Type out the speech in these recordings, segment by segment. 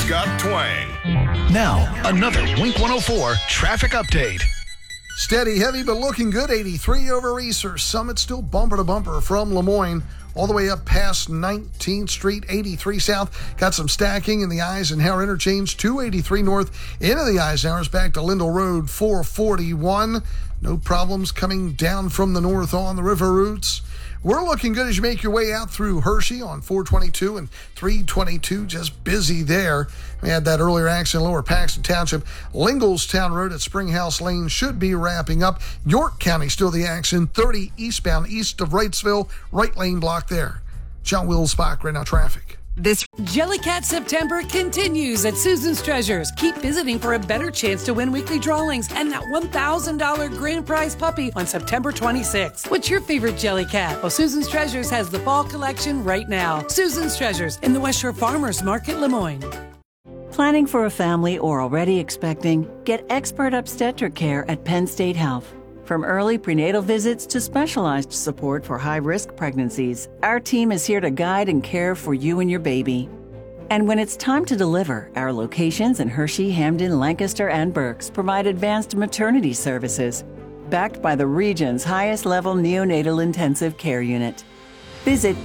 got twang. Now, another Wink 104 traffic update. Steady, heavy, but looking good. 83 over Research. Summit still bumper to bumper from Lemoyne all the way up past 19th Street, 83 South. Got some stacking in the Eisenhower interchange, 283 North into the Eisenhowers back to Lindell Road, 441. No problems coming down from the north on the river routes. We're looking good as you make your way out through Hershey on 422 and 322. Just busy there. We had that earlier accident in Lower Paxton Township. Linglestown Road at Springhouse Lane should be wrapping up. York County still the accident. 30 eastbound east of Wrightsville. Right lane block there. John Wills Bach, right now traffic. This Jellycat September continues at Susan's Treasures. Keep visiting for a better chance to win weekly drawings and that $1,000 grand prize puppy on September 26th. What's your favorite Jellycat? Well, Susan's Treasures has the fall collection right now. Susan's Treasures in the West Shore Farmers Market, Lemoyne. Planning for a family or already expecting? Get expert obstetric care at Penn State Health. From early prenatal visits to specialized support for high-risk pregnancies, our team is here to guide and care for you and your baby. And when it's time to deliver, our locations in Hershey, Hamden, Lancaster, and Berks provide advanced maternity services, backed by the region's highest-level neonatal intensive care unit. Visit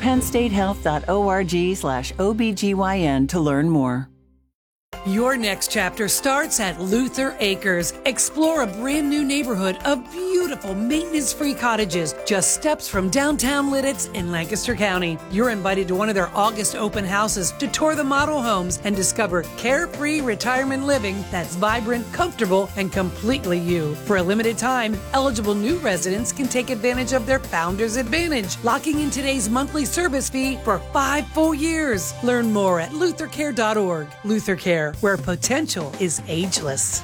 pennstatehealth.org/OBGYN to learn more. Your next chapter starts at Luther Acres. Explore a brand new neighborhood of beautiful maintenance-free cottages just steps from downtown Lidditz in Lancaster County. You're invited to one of their August open houses to tour the model homes and discover carefree retirement living that's vibrant, comfortable, and completely you. For a limited time, eligible new residents can take advantage of their Founders Advantage, locking in today's monthly service fee for 5 full years. Learn more at luthercare.org. Luther Care, where potential is ageless.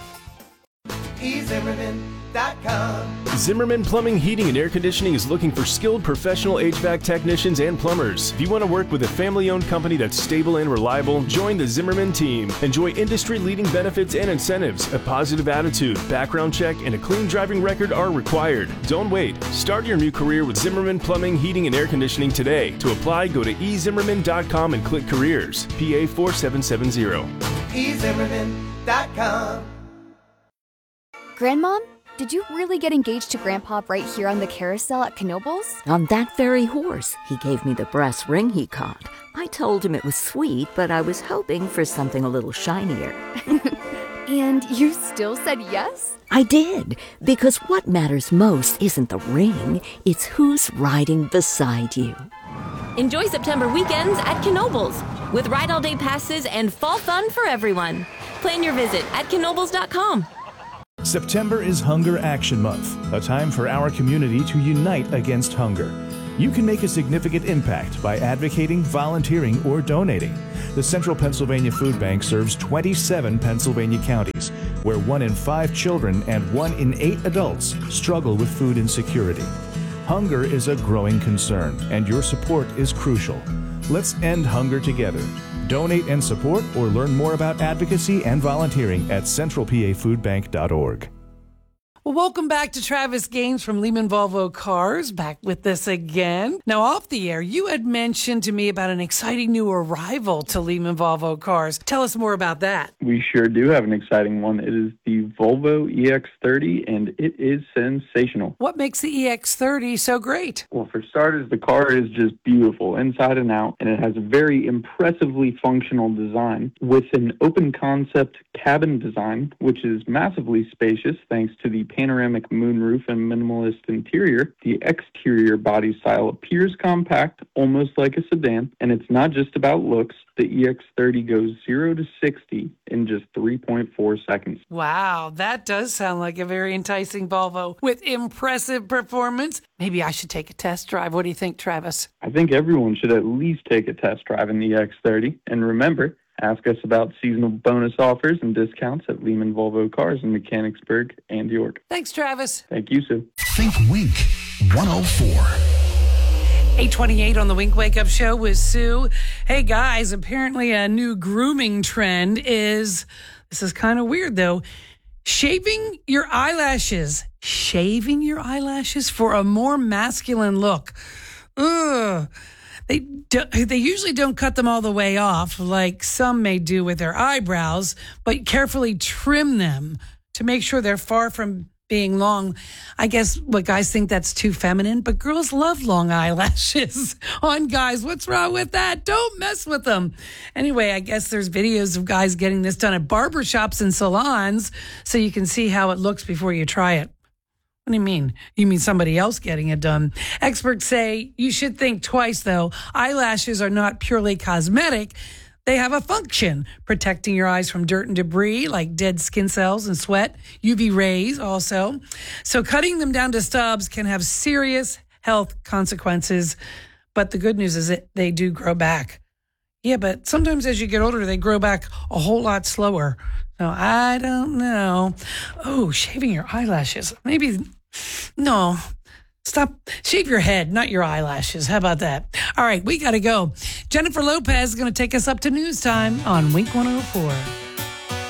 eZimmerman.com. Zimmerman Plumbing, Heating, and Air Conditioning is looking for skilled professional HVAC technicians and plumbers. If you want to work with a family-owned company that's stable and reliable, join the Zimmerman team. Enjoy industry-leading benefits and incentives. A positive attitude, background check, and a clean driving record are required. Don't wait. Start your new career with Zimmerman Plumbing, Heating, and Air Conditioning today. To apply, go to eZimmerman.com and click Careers. PA 4770. eZimmerman.com. Grandmom, did you really get engaged to Grandpa right here on the carousel at Knoebels? On that very horse. He gave me the brass ring he caught. I told him it was sweet, but I was hoping for something a little shinier. And you still said yes? I did, because what matters most isn't the ring, it's who's riding beside you. Enjoy September weekends at Knoebels with Ride All Day passes and fall fun for everyone. Plan your visit at Knoebels.com. September is Hunger Action Month, a time for our community to unite against hunger. You can make a significant impact by advocating, volunteering, or donating. The Central Pennsylvania Food Bank serves 27 Pennsylvania counties, where 1 in 5 children and 1 in 8 adults struggle with food insecurity. Hunger is a growing concern, and your support is crucial. Let's end hunger together. Donate and support or learn more about advocacy and volunteering at centralpafoodbank.org. Well, welcome back to Travis Gaines from Lehman Volvo Cars, back with this again. Now, off the air, you had mentioned to me about an exciting new arrival to Lehman Volvo Cars. Tell us more about that. We sure do have an exciting one. It is the Volvo EX30, and it is sensational. What makes the EX30 so great? Well, for starters, the car is just beautiful inside and out, and it has a very impressively functional design with an open concept cabin design, which is massively spacious thanks to the panoramic moonroof and minimalist interior. The exterior body style appears compact, almost like a sedan, and it's not just about looks. The EX30 goes 0 to 60 in just 3.4 seconds. Wow, that does sound like a very enticing Volvo with impressive performance. Maybe I should take a test drive. What do you think, Travis? I think everyone should at least take a test drive in the EX30. And remember, ask us about seasonal bonus offers and discounts at Lehman Volvo Cars in Mechanicsburg and York. Thanks, Travis. Thank you, Sue. Think Wink 104. 8:28 on the Wink Wake Up Show with Sue. Hey, guys, apparently a new grooming trend is, this is kind of weird, though, shaving your eyelashes. Shaving your eyelashes for a more masculine look. Ugh. They usually don't cut them all the way off like some may do with their eyebrows, but carefully trim them to make sure they're far from being long. I guess what guys think that's too feminine, but girls love long eyelashes on guys. What's wrong with that? Don't mess with them. Anyway, I guess there's videos of guys getting this done at barbershops and salons so you can see how it looks before you try it. What do you mean? You mean somebody else getting it done? Experts say you should think twice, though. Eyelashes are not purely cosmetic. They have a function, protecting your eyes from dirt and debris like dead skin cells and sweat, UV rays also. So cutting them down to stubs can have serious health consequences. But the good news is that they do grow back. Yeah, but sometimes as you get older, they grow back a whole lot slower. So I don't know. Oh, shaving your eyelashes. Maybe, no. Stop. Shave your head, not your eyelashes. How about that? All right, we got to go. Jennifer Lopez is going to take us up to news time on Wink 104.